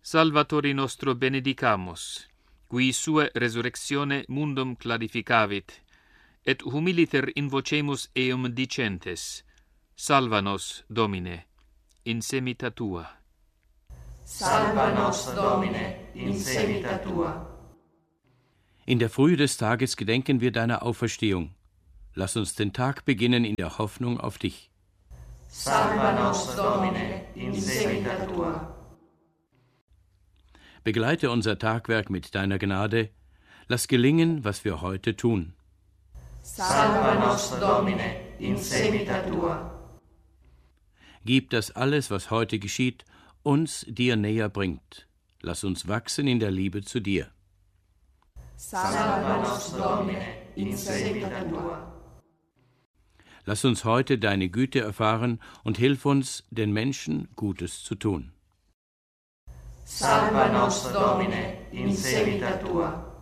Salvatori nostro benedicamus, qui sua resurrectione mundum clarificavit, et humiliter invocemus eum dicentes, salva nos, Domine, in semita tua. Salva nos, Domine, in semita tua. In der Frühe des Tages gedenken wir deiner Auferstehung. Lass uns den Tag beginnen in der Hoffnung auf dich. Salva nos, Domine, in semita tua. Begleite unser Tagwerk mit deiner Gnade. Lass gelingen, was wir heute tun. Salva nos, Domine, in semita tua. Gib, dass alles, was heute geschieht, uns dir näher bringt. Lass uns wachsen in der Liebe zu dir. Salva nos, Domine, in semita tua. Lass uns heute deine Güte erfahren und hilf uns, den Menschen Gutes zu tun. Salva nos, Domine, in semita tua.